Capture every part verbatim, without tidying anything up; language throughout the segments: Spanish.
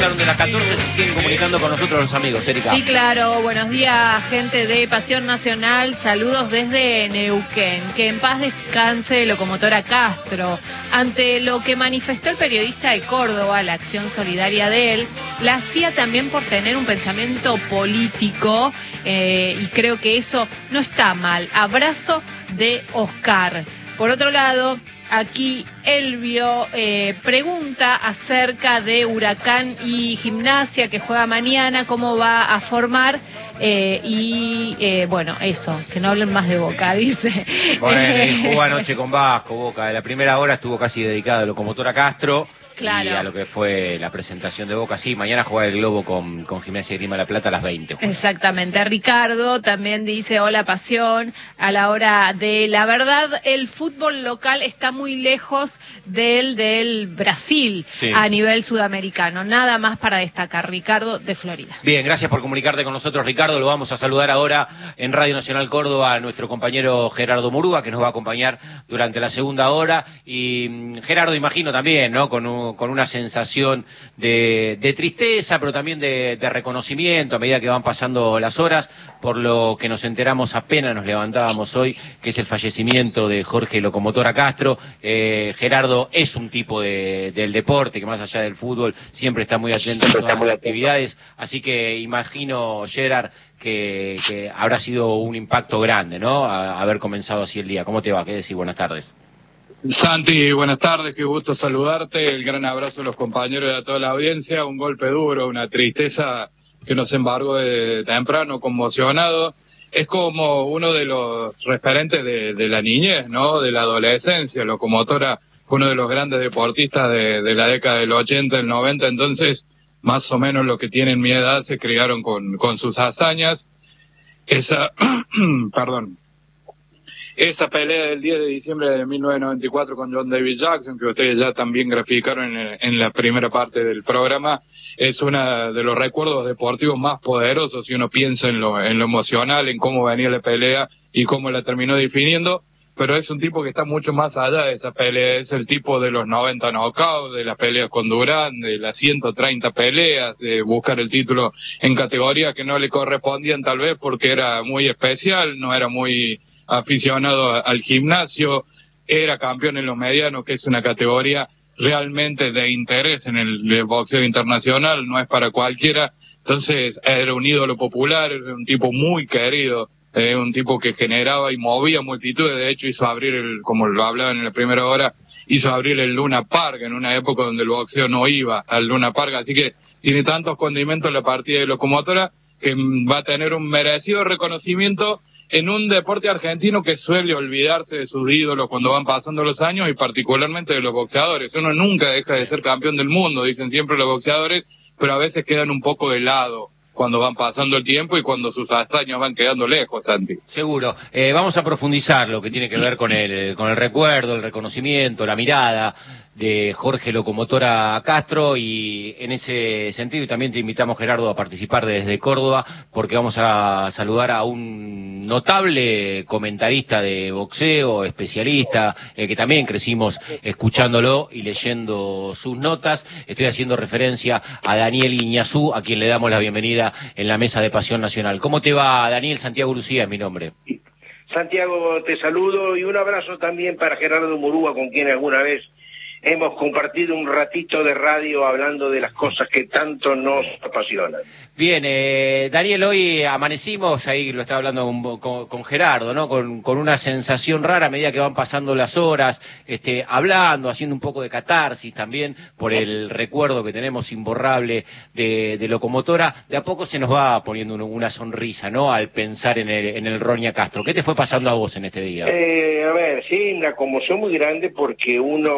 De las catorce se siguen comunicando con nosotros los amigos, Erika. Sí, claro. Buenos días, gente de Pasión Nacional. Saludos desde Neuquén. Que en paz descanse Locomotora Castro. Ante lo que manifestó el periodista de Córdoba, la acción solidaria de él, la hacía también por tener un pensamiento político eh, y creo que eso no está mal. Abrazo de Oscar. Por otro lado, aquí Elvio eh, pregunta acerca de Huracán y Gimnasia que juega mañana, cómo va a formar eh, y eh, bueno, eso, que no hablen más de Boca, dice. Bueno, jugó anoche con Vasco, Boca. La primera hora estuvo casi dedicada a Locomotora Castro. Claro. Y a lo que fue la presentación de Boca. Sí, mañana juega el Globo con, con Gimnasia y Grima de la Plata a las veinte. Juega. Exactamente. Ricardo también dice, hola Pasión, a la hora de la verdad, el fútbol local está muy lejos del del Brasil, sí, a nivel sudamericano. Nada más para destacar. Ricardo de Florida. Bien, gracias por comunicarte con nosotros, Ricardo. Lo vamos a saludar ahora en Radio Nacional Córdoba a nuestro compañero Gerardo Murúa, que nos va a acompañar durante la segunda hora. Y Gerardo, imagino también, ¿no? Con un con una sensación de, de tristeza, pero también de, de reconocimiento a medida que van pasando las horas, por lo que nos enteramos apenas nos levantábamos hoy, que es el fallecimiento de Jorge Locomotora Castro. Eh, Gerardo es un tipo de, del deporte que más allá del fútbol siempre está muy atento a todas las actividades, así que imagino, Gerard, que, que habrá sido un impacto grande, ¿no? A, haber comenzado así el día. ¿Cómo te va? ¿Qué decís? Buenas tardes. Santi, buenas tardes, qué gusto saludarte, el gran abrazo a los compañeros y a toda la audiencia, un golpe duro, una tristeza que nos embargó de temprano, conmocionado. Es como uno de los referentes de, de la niñez, ¿no? De la adolescencia. Locomotora fue uno de los grandes deportistas de, de la década del ochenta, del noventa, entonces más o menos los que tienen mi edad se criaron con, con sus hazañas. Esa, perdón. Esa pelea del diez de diciembre de mil novecientos noventa y cuatro con John David Jackson, que ustedes ya también graficaron en, en la primera parte del programa, es uno de los recuerdos deportivos más poderosos si uno piensa en lo, en lo emocional, en cómo venía la pelea y cómo la terminó definiendo, pero es un tipo que está mucho más allá de esa pelea, es el tipo de los noventa knockouts, de las peleas con Durán, de las ciento treinta peleas, de buscar el título en categorías que no le correspondían tal vez porque era muy especial, no era muy aficionado al gimnasio, era campeón en los medianos, que es una categoría realmente de interés en el boxeo internacional, no es para cualquiera, entonces era un ídolo popular, era un tipo muy querido, eh, un tipo que generaba y movía multitudes, de hecho hizo abrir, el, como lo hablaban en la primera hora, hizo abrir el Luna Park en una época donde el boxeo no iba al Luna Park, así que tiene tantos condimentos la partida de Locomotora que va a tener un merecido reconocimiento en un deporte argentino que suele olvidarse de sus ídolos cuando van pasando los años y particularmente de los boxeadores. Uno nunca deja de ser campeón del mundo, dicen siempre los boxeadores, pero a veces quedan un poco de lado cuando van pasando el tiempo y cuando sus hazañas van quedando lejos, Santi. Seguro. Eh, vamos a profundizar lo que tiene que ver con el, con el recuerdo, el reconocimiento, la mirada de Jorge Locomotora Castro, y en ese sentido y también te invitamos, Gerardo, a participar desde Córdoba, porque vamos a saludar a un notable comentarista de boxeo, especialista, eh, que también crecimos escuchándolo y leyendo sus notas. Estoy haciendo referencia a Daniel Iñazú, a quien le damos la bienvenida en la mesa de Pasión Nacional. ¿Cómo te va, Daniel? Santiago Lucía es mi nombre. Santiago, te saludo y un abrazo también para Gerardo Murúa, con quien alguna vez hemos compartido un ratito de radio hablando de las cosas que tanto nos apasionan. Bien, eh, Daniel, hoy amanecimos, ahí lo estaba hablando con, con, con Gerardo, ¿no? Con, con una sensación rara a medida que van pasando las horas, este, hablando, haciendo un poco de catarsis también por el recuerdo que tenemos imborrable de, de Locomotora. De a poco se nos va poniendo un, una sonrisa, ¿no? Al pensar en el, en el Roña Castro. ¿Qué te fue pasando a vos en este día? Eh, a ver, sí, una conmoción muy grande porque uno,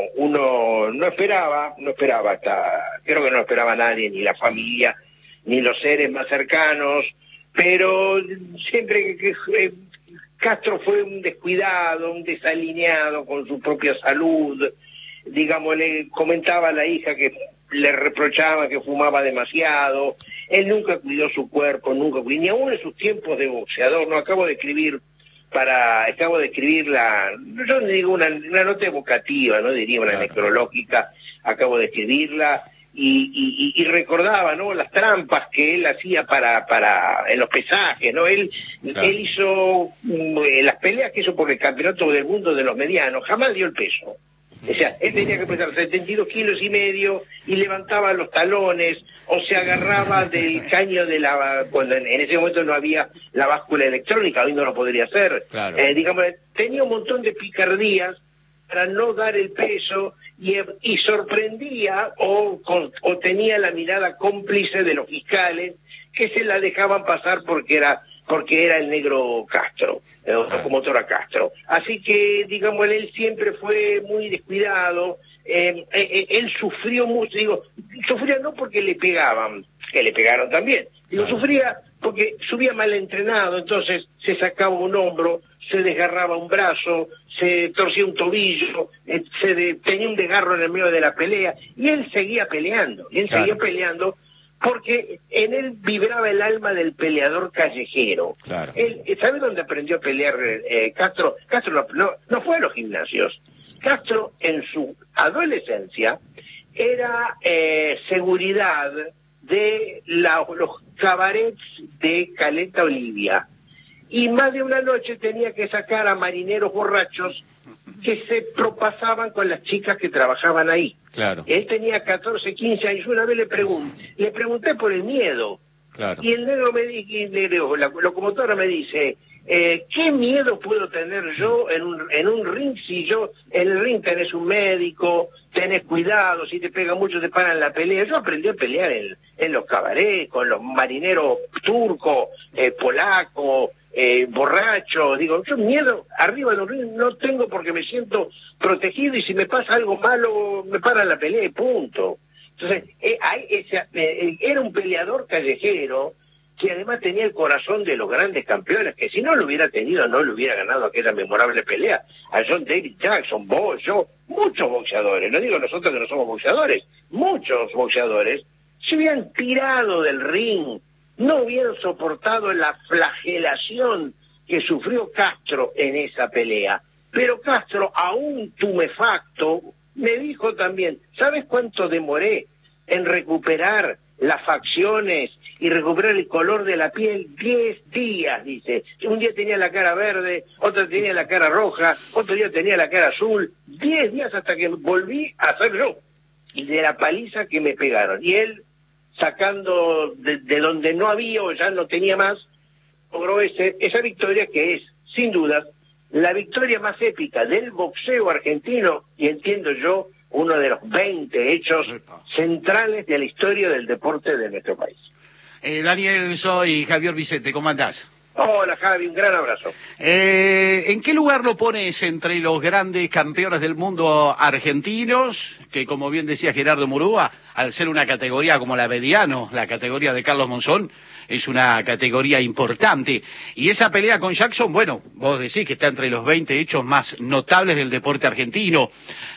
uno no esperaba, no esperaba hasta, creo que no esperaba nadie, ni la familia, ni los seres más cercanos, pero siempre que, que eh, Castro fue un descuidado, un desalineado con su propia salud, digamos, le comentaba a la hija que le reprochaba que fumaba demasiado, él nunca cuidó su cuerpo, nunca cuidó, ni aún en sus tiempos de boxeador, no acabo de escribir para, acabo de escribir la, yo digo una, una nota evocativa, no diría una necrológica, acabo de escribirla, y, y, y recordaba, ¿no?, las trampas que él hacía para, para en los pesajes, ¿no? Él, claro. él hizo eh, las peleas que hizo por el campeonato del mundo de los medianos, jamás dio el peso. O sea, él tenía que pesar setenta y dos kilos y medio y levantaba los talones, o se agarraba del caño de la... cuando en, en ese momento no había la báscula electrónica, hoy no lo podría hacer. Claro. Eh, digamos, tenía un montón de picardías para no dar el peso y, y sorprendía o, con, o tenía la mirada cómplice de los fiscales que se la dejaban pasar porque era porque era el negro Castro, el locomotora Castro. Así que, digamos, él siempre fue muy descuidado, eh, eh, él sufrió mucho, digo, sufría no porque le pegaban, que le pegaron también, digo, claro. sufría porque subía mal entrenado, entonces se sacaba un hombro, se desgarraba un brazo, se torcía un tobillo, eh, se de, tenía un desgarro en el medio de la pelea, y él seguía peleando, y él claro. seguía peleando, porque en él vibraba el alma del peleador callejero. Claro. Él, ¿sabe dónde aprendió a pelear eh, Castro? Castro no, no, no fue a los gimnasios. Castro, en su adolescencia, era eh, seguridad de la, los cabarets de Caleta Olivia. Y más de una noche tenía que sacar a marineros borrachos que se propasaban con las chicas que trabajaban ahí. Claro. Él tenía catorce, quince años. Una vez le pregunté, le pregunté por el miedo. Claro. Y el negro me dijo, la locomotora me dice, eh, ¿qué miedo puedo tener yo en un, en un ring si yo, en el ring tenés un médico, tenés cuidado, si te pega mucho te paran la pelea? Yo aprendí a pelear en, en los cabarets, con los marineros turcos, eh, polacos, Eh, borracho, digo, yo miedo arriba de un ring no tengo porque me siento protegido y si me pasa algo malo me paran la pelea y punto. Entonces, eh, hay ese, eh, era un peleador callejero que además tenía el corazón de los grandes campeones, que si no lo hubiera tenido no le hubiera ganado aquella memorable pelea a John David Jackson, vos, yo, muchos boxeadores, no digo nosotros que no somos boxeadores, muchos boxeadores se hubieran tirado del ring, no hubieran soportado la flagelación que sufrió Castro en esa pelea. Pero Castro, aún tumefacto, me dijo también, ¿sabes cuánto demoré en recuperar las facciones y recuperar el color de la piel? Diez días, dice. Un día tenía la cara verde, otro tenía la cara roja, otro día tenía la cara azul. Diez días hasta que volví a ser yo. Y de la paliza que me pegaron. Y él, sacando de, de donde no había o ya no tenía más, logró ese, esa victoria que es, sin duda, la victoria más épica del boxeo argentino y entiendo yo, uno de los veinte hechos centrales de la historia del deporte de nuestro país. Eh, Daniel, soy Javier Vicente, ¿cómo andás? Hola Javi, un gran abrazo. Eh, ¿En qué lugar lo pones entre los grandes campeones del mundo argentinos? Que como bien decía Gerardo Murúa, al ser una categoría como la mediano, la categoría de Carlos Monzón, es una categoría importante. Y esa pelea con Jackson, bueno, vos decís que está entre los veinte hechos más notables del deporte argentino.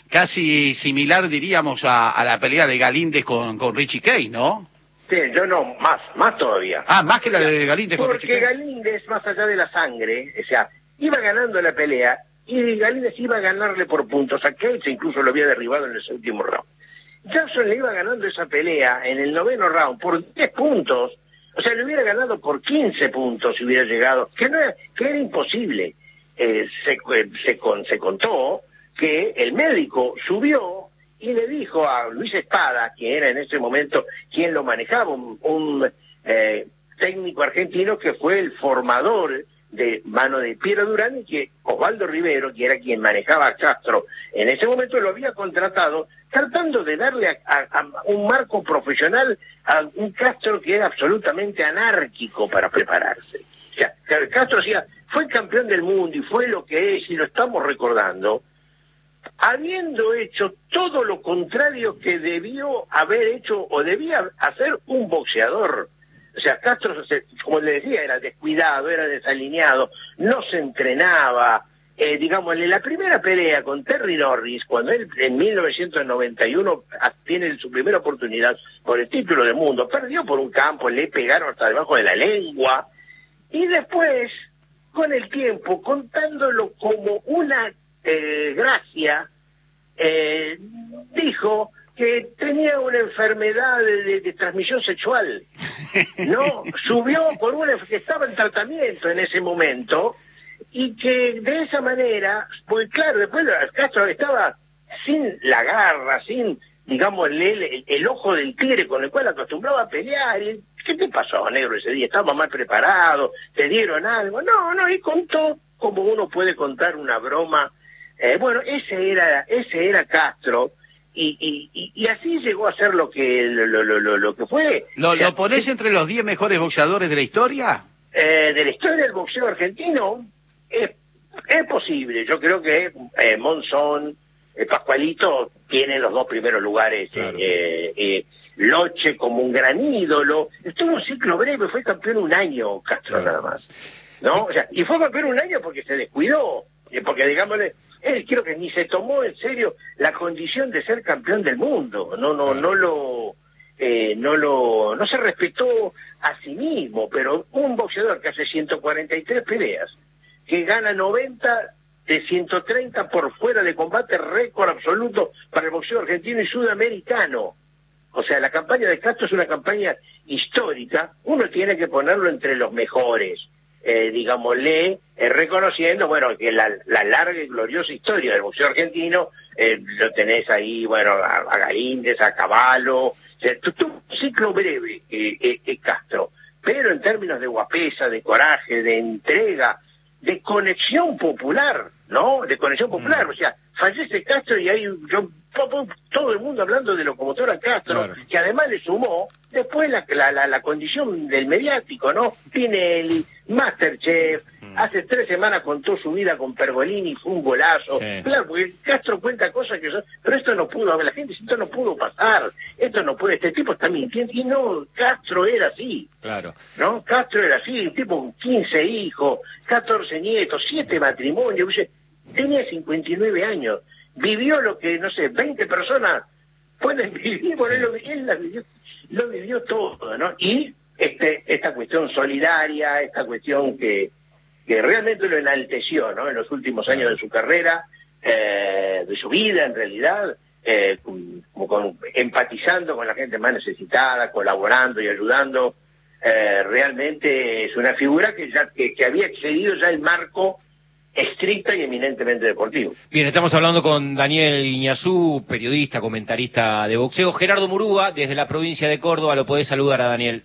Casi similar, diríamos, a, a la pelea de Galíndez con, con Richie Kay, ¿no? Sí, yo no, más, más todavía. Ah, más que la de Galíndez con Richie Kay. Porque Galíndez, más allá de la sangre, o sea, iba ganando la pelea y Galíndez iba a ganarle por puntos a Kay, incluso lo había derribado en el último round. Jackson le iba ganando esa pelea en el noveno round por diez puntos, o sea, le hubiera ganado por quince puntos si hubiera llegado, que no era, que era imposible. Eh, se, se, con, se contó que el médico subió y le dijo a Luis Espada, que era en ese momento quien lo manejaba, un, un eh, técnico argentino que fue el formador de mano de Piero Durán, y que Osvaldo Rivero, que era quien manejaba a Castro, en ese momento lo había contratado, tratando de darle a, a, a un marco profesional a un Castro que era absolutamente anárquico para prepararse. O sea, Castro decía, fue campeón del mundo y fue lo que es, y lo estamos recordando, habiendo hecho todo lo contrario que debió haber hecho o debía hacer un boxeador. O sea, Castro, como le decía, era descuidado, era desalineado, no se entrenaba. Eh, digamos, en la primera pelea con Terry Norris, cuando él en mil novecientos noventa y uno tiene su primera oportunidad por el título del mundo, perdió por un campo, le pegaron hasta debajo de la lengua, y después, con el tiempo, contándolo como una eh, gracia, eh, dijo que tenía una enfermedad de, de, de transmisión sexual. No, subió por una que estaba en tratamiento en ese momento, y que de esa manera, pues claro, después Castro estaba sin la garra, sin, digamos, el, el, el ojo del tigre con el cual acostumbraba a pelear. Y, ¿qué te pasó, negro, ese día? ¿Estaba mal preparado? ¿Te dieron algo? No, no, y contó como uno puede contar una broma. Eh, bueno, ese era, ese era Castro. Y, y, y así llegó a ser lo que lo, lo, lo, lo que fue. ¿Lo, o sea, ¿Lo ponés entre los diez mejores boxeadores de la historia? Eh, de la historia del boxeo argentino, es, es posible. Yo creo que eh, Monzón, eh, Pascualito tienen los dos primeros lugares. Claro. eh, eh, Loche como un gran ídolo. Estuvo un ciclo breve, fue campeón un año Castro, claro, nada más. ¿No? O sea, y fue campeón un año porque se descuidó. Porque, digámosle, él creo que ni se tomó en serio la condición de ser campeón del mundo. No, no, no lo, eh, no lo, no se respetó a sí mismo. Pero un boxeador que hace ciento cuarenta y tres peleas, que gana noventa de ciento treinta por fuera de combate, récord absoluto para el boxeo argentino y sudamericano. O sea, la campaña de Castro es una campaña histórica. Uno tiene que ponerlo entre los mejores. Eh, digámosle, eh, reconociendo, bueno, que la, la larga y gloriosa historia del boxeo argentino, eh, lo tenés ahí, bueno, a, a Galíndez, a Cavallo, o sea, tuvo un ciclo breve, eh, eh, eh, Castro, pero en términos de guapesa, de coraje, de entrega, de conexión popular, ¿no? De conexión popular, mm. o sea, fallece Castro y hay yo, todo el mundo hablando de locomotora Castro, claro, que además le sumó después la, la, la, la condición del mediático, ¿no? Tiene el Masterchef, mm. hace tres semanas contó su vida con Pergolini, fue un golazo. Sí. Claro, porque Castro cuenta cosas que son, pero esto no pudo, a ver, la gente dice, esto no pudo pasar, esto no puede, este tipo está mintiendo, y no, Castro era así. Claro. ¿No? Castro era así, un tipo con quince hijos, catorce nietos, siete matrimonios, tenía cincuenta y nueve años, vivió lo que, no sé, veinte personas pueden vivir, por él, él la vivió, lo vivió todo, ¿no? Y este, esta cuestión solidaria, esta cuestión que, que realmente lo enalteció, ¿no? En los últimos años de su carrera, eh, de su vida en realidad, eh, como con, empatizando con la gente más necesitada, colaborando y ayudando, eh, realmente es una figura que ya que, que había excedido ya el marco estricta y eminentemente deportivo. Bien, estamos hablando con Daniel Iñazú, periodista, comentarista de boxeo. Gerardo Murúa, desde la provincia de Córdoba, lo podés saludar a Daniel.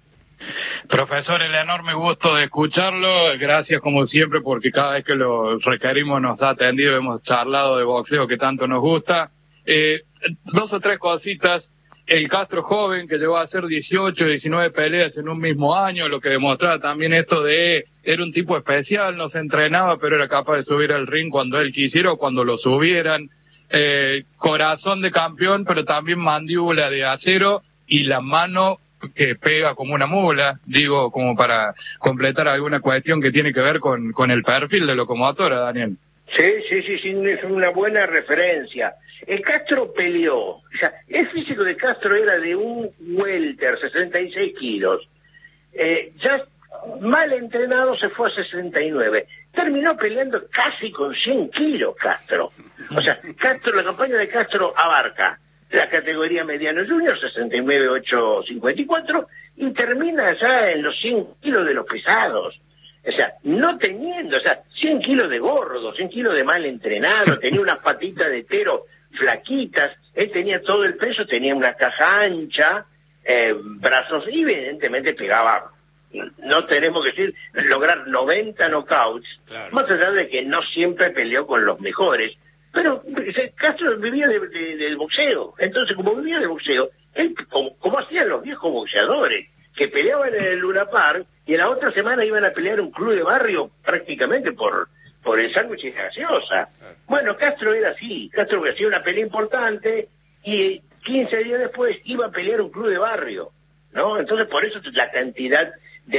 Profesor, el enorme gusto de escucharlo, gracias como siempre porque cada vez que lo requerimos nos ha atendido, hemos charlado de boxeo que tanto nos gusta. Eh, dos o tres cositas. El Castro joven que llegó a hacer dieciocho, diecinueve peleas en un mismo año, lo que demostraba también esto de, era un tipo especial, no se entrenaba, pero era capaz de subir al ring cuando él quisiera o cuando lo subieran. Eh, corazón de campeón, pero también mandíbula de acero y la mano que pega como una mula, digo, como para completar alguna cuestión que tiene que ver con, con el perfil de locomotora, Daniel. Sí, sí, sí, sí, es una buena referencia. El Castro peleó, o sea, el físico de Castro era de un welter, sesenta y seis kilos. Eh, ya mal entrenado se fue a sesenta y nueve. Terminó peleando casi con cien kilos Castro. O sea, Castro, la campaña de Castro abarca la categoría mediano junior, sesenta y nueve, ocho, cincuenta y cuatro, y termina ya en los cien kilos de los pesados. O sea, no teniendo, o sea, cien kilos de gordo, cien kilos de mal entrenado, tenía unas patitas de tero flaquitas, él tenía todo el peso, tenía una caja ancha, eh, brazos, y evidentemente pegaba, no tenemos que decir, lograr noventa knockouts, claro, más allá de que no siempre peleó con los mejores, pero Castro vivía de, de, del boxeo, entonces como vivía del boxeo, él, como, como hacían los viejos boxeadores, que peleaban en el Luna Park, y en la otra semana iban a pelear un club de barrio prácticamente por por el sándwich y gaseosa. Bueno, Castro era así, Castro hacía una pelea importante y quince días después iba a pelear un club de barrio, ¿no? Entonces por eso la cantidad